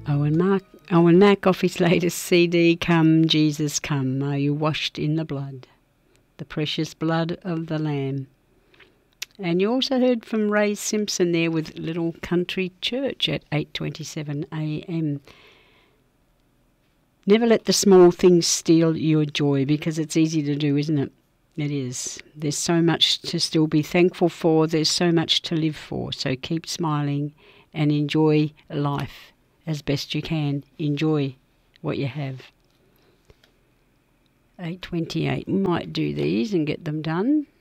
Owen Mack off his latest CD, Come Jesus Come, Are You Washed in the Blood? The Precious Blood of the Lamb. And you also heard from Ray Simpson there with Little Country Church at 8:27 a.m. Never let the small things steal your joy, because it's easy to do, isn't it? It is. There's so much to still be thankful for. There's so much to live for. So keep smiling and enjoy life as best you can. Enjoy what you have. 8:28. We might do these and get them done.